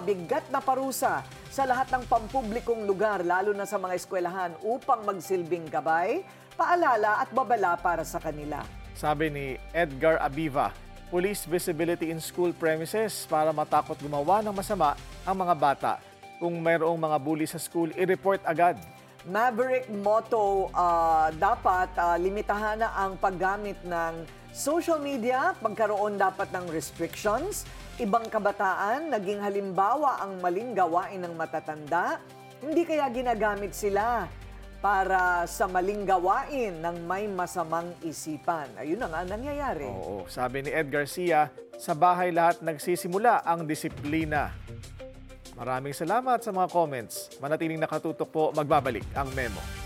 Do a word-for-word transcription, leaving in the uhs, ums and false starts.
mabigat na parusa sa lahat ng pampublikong lugar, lalo na sa mga eskwelahan, upang magsilbing gabay, paalala at babala para sa kanila. Sabi ni Edgar Abiva, police visibility in school premises para matakot gumawa ng masama ang mga bata. Kung mayroong mga bully sa school, i-report agad. Maverick motto, uh, dapat uh, limitahan na ang paggamit ng social media, pagkaroon dapat ng restrictions. Ibang kabataan, naging halimbawa ang maling gawain ng matatanda. Hindi kaya ginagamit sila para sa maling gawain ng may masamang isipan. Ayun na nga nangyayari. Oo, sabi ni Ed Garcia, sa bahay lahat nagsisimula ang disiplina. Maraming salamat sa mga comments. Manatiling nakatutok po, magbabalik ang Memo.